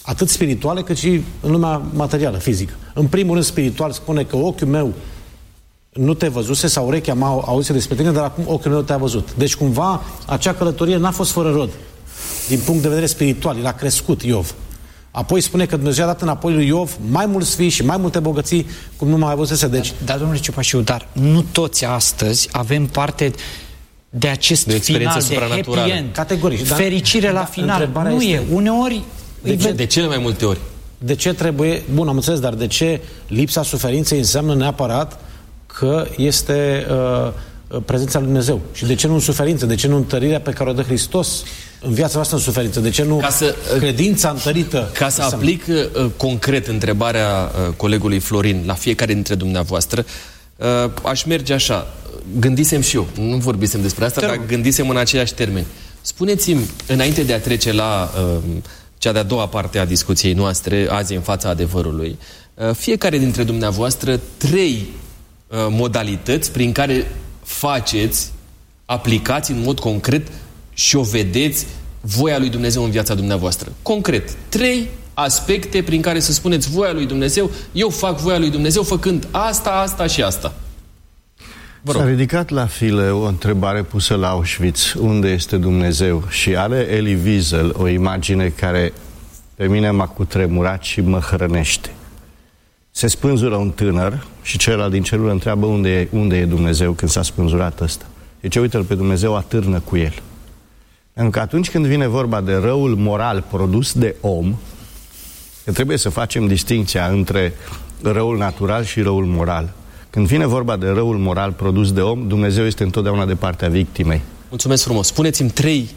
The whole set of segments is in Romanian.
atât spirituale cât și în lumea materială, fizică. În primul rând spiritual spune că ochiul meu nu te văzuse sau urechea mea auzise despre tine, dar acum ochiul meu te-a văzut. Deci cumva acea călătorie n-a fost fără rod. Din punct de vedere spiritual, el a crescut Iov. Apoi spune că Dumnezeu a dat înapoi lui Iov mai mulți fii și mai multe bogății cum nu mai avusese. Deci... Dar, domnule Ciupașiu, dar nu toți astăzi avem parte de acest final, de happy end. Categoric. Fericire la final. Nu e. Uneori... De cele mai multe ori. De ce trebuie... Bun, am înțeles, dar de ce lipsa suferinței înseamnă neapărat că este prezența lui Dumnezeu? Și de ce nu în suferință? De ce nu întărirea pe care o dă Hristos în viața noastră în suferință? De ce nu credința întărită? Ca să aplic concret întrebarea colegului Florin la fiecare dintre dumneavoastră, aș merge așa. Gândisem și eu, nu vorbisem despre asta, dar gândisem în aceiași termeni. Spuneți-mi, înainte de a trece la cea de-a doua parte a discuției noastre, azi în fața adevărului, fiecare dintre dumneavoastră 3 modalități prin care aplicați în mod concret și o vedeți voia lui Dumnezeu în viața dumneavoastră. Concret, 3 aspecte prin care să spuneți voia lui Dumnezeu, eu fac voia lui Dumnezeu făcând asta, asta și asta. S-a ridicat la file o întrebare pusă la Auschwitz, unde este Dumnezeu? Și are Elie Wiesel o imagine care pe mine m-a cutremurat și mă hrănește. Se spânzură un tânăr și celălalt din celulă întreabă unde e Dumnezeu când s-a spânzurat ăsta. Zice, uite-l pe Dumnezeu, atârnă cu el. Pentru că atunci când vine vorba de răul moral produs de om, că trebuie să facem distinția între răul natural și răul moral. Când vine vorba de răul moral produs de om, Dumnezeu este întotdeauna de partea victimei. Mulțumesc frumos. Spuneți-mi 3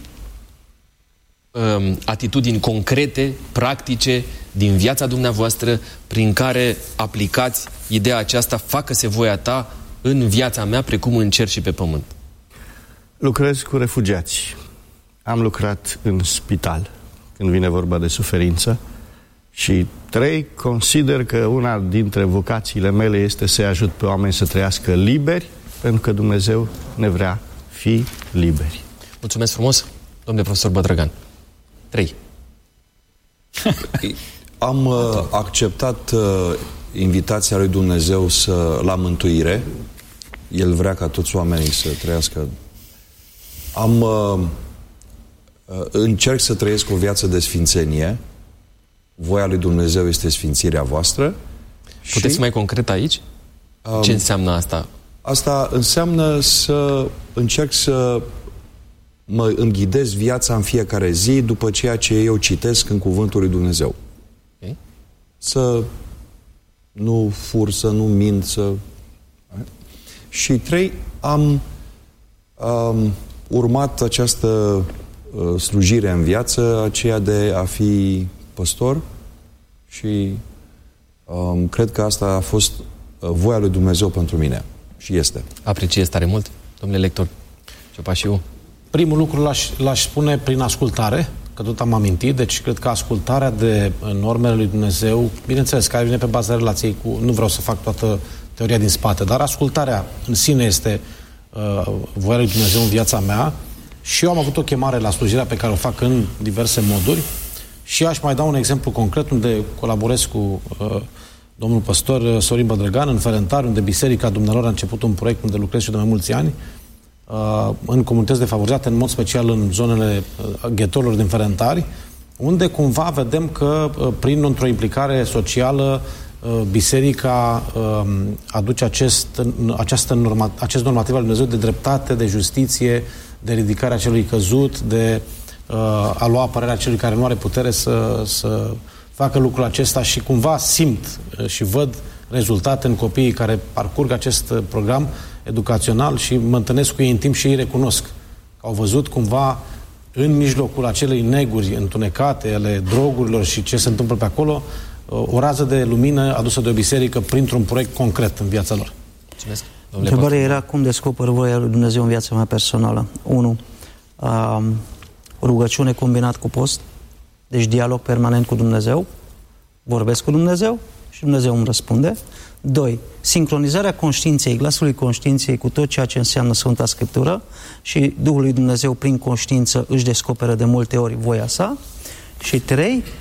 atitudini concrete, practice, din viața dumneavoastră, prin care aplicați ideea aceasta, facă-se voia ta în viața mea, precum în cer și pe pământ. Lucrez cu refugiați. Am lucrat în spital, când vine vorba de suferință. Și 3, consider că una dintre vocațiile mele este să ajut pe oameni să trăiască liberi, pentru că Dumnezeu ne vrea fi liberi. Mulțumesc frumos, domnule profesor Bătrăgan. 3. Am acceptat invitația lui Dumnezeu la mântuire. El vrea ca toți oamenii să trăiască. Încerc să trăiesc o viață de sfințenie. Voia lui Dumnezeu este sfințirea voastră. Puteți mai concret aici? Ce înseamnă asta? Asta înseamnă să încerc să îmi ghidez viața în fiecare zi după ceea ce eu citesc în cuvântul lui Dumnezeu. Okay. Să nu fur, să nu mint, să... Și 3, am urmat această slujire în viață, aceea de a fi păstor și cred că asta a fost voia lui Dumnezeu pentru mine și este. Apreciez tare mult, domnule lector Ciupașiu. Primul lucru l-aș spune prin ascultare, că tot am amintit, deci cred că ascultarea de normele lui Dumnezeu, bineînțeles, care vine pe baza relației cu, nu vreau să fac toată teoria din spate, dar ascultarea în sine este voia lui Dumnezeu în viața mea și eu am avut o chemare la slujirea pe care o fac în diverse moduri și aș mai da un exemplu concret unde colaborez cu domnul păstor Sorin Bătrăgan în Ferentari, unde Biserica Dumnealor a început un proiect unde lucrez și de mai mulți ani în comunități defavorizate, în mod special în zonele ghetorilor din Ferentari, unde cumva vedem că prin într-o implicare socială Biserica aduce acest normativ al lui Dumnezeu de dreptate, de justiție, de ridicarea celui căzut, de a lua apărarea celui care nu are putere să facă lucrul acesta și cumva simt și văd rezultate în copiii care parcurg acest program educațional și mă întâlnesc cu ei în timp și ei recunosc că au văzut cumva în mijlocul acelei neguri întunecate ale drogurilor și ce se întâmplă pe acolo o rază de lumină adusă de o biserică printr-un proiect concret în viața lor. Mulțumesc. Întrebarea era cum descoper voia lui Dumnezeu în viața mea personală. 1. Rugăciune combinat cu post, deci dialog permanent cu Dumnezeu, vorbesc cu Dumnezeu și Dumnezeu îmi răspunde. 2. Sincronizarea conștiinței, glasului conștiinței cu tot ceea ce înseamnă Sfânta Scriptură și Duhul lui Dumnezeu prin conștiință își descoperă de multe ori voia sa. Și 3.